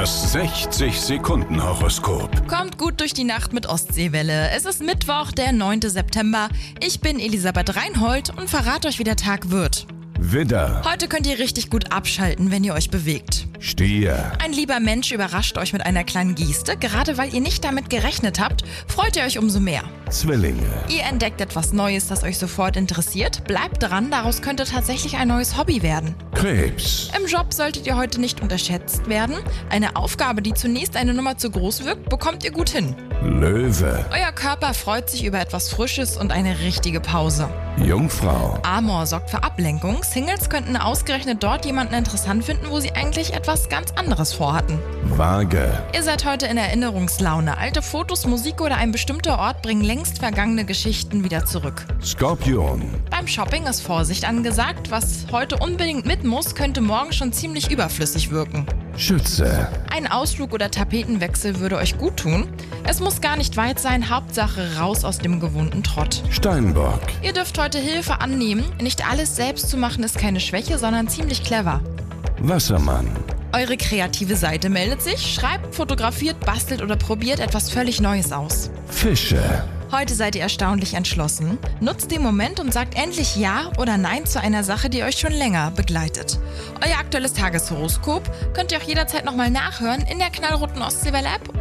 Das 60-Sekunden-Horoskop. Kommt gut durch die Nacht mit Ostseewelle. Es ist Mittwoch, der 9. September. Ich bin Elisabeth Reinhold und verrate euch, wie der Tag wird. Widder, Heute könnt ihr richtig gut abschalten, wenn ihr euch bewegt. Stier, Ein lieber Mensch überrascht euch mit einer kleinen Geste. Gerade weil ihr nicht damit gerechnet habt, freut ihr euch umso mehr. Zwillinge, Ihr entdeckt etwas Neues, das euch sofort interessiert. Bleibt dran, daraus könnte tatsächlich ein neues Hobby werden. Krebs, Im Job solltet ihr heute nicht unterschätzt werden. Eine Aufgabe, die zunächst eine Nummer zu groß wirkt, bekommt ihr gut hin. Löwe, Euer Körper freut sich über etwas Frisches und eine richtige Pause. Jungfrau, Amor sorgt für Ablenkung. Singles könnten ausgerechnet dort jemanden interessant finden, wo sie eigentlich etwas ganz anderes vorhatten. Waage, Ihr seid heute in Erinnerungslaune. Alte Fotos, Musik oder ein bestimmter Ort bringen längst vergangene Geschichten wieder zurück. Skorpion, Beim Shopping ist Vorsicht angesagt. Was heute unbedingt mit muss, könnte morgen schon ziemlich überflüssig wirken. Schütze, Ein Ausflug oder Tapetenwechsel würde euch gut tun. Es muss gar nicht weit sein, Hauptsache raus aus dem gewohnten Trott. Steinbock, Ihr dürft heute Hilfe annehmen. Nicht alles selbst zu machen ist keine Schwäche, sondern ziemlich clever. Wassermann, Eure kreative Seite meldet sich, schreibt, fotografiert, bastelt oder probiert etwas völlig Neues aus. Fische, Heute seid ihr erstaunlich entschlossen. Nutzt den Moment und sagt endlich Ja oder Nein zu einer Sache, die euch schon länger begleitet. Euer aktuelles Tageshoroskop könnt ihr auch jederzeit nochmal nachhören in der knallroten Ostseewelle-App